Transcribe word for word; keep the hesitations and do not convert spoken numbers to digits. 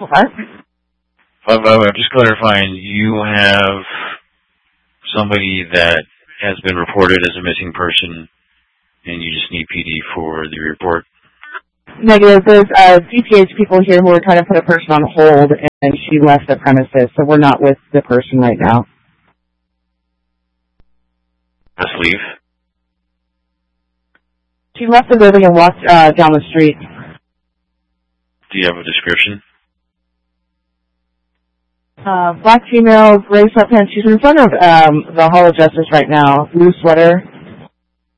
What? Uh, I'm just clarifying, you have somebody that has been reported as a missing person, and you just need P D for the report? Negative. There's uh, D P H people here who are trying to put a person on hold, and she left the premises, so we're not with the person right now. Let's leave. She left the building and walked uh, down the street. Do you have a description? Uh, black female, gray sweatpants. She's in front of um, the Hall of Justice right now. Blue sweater.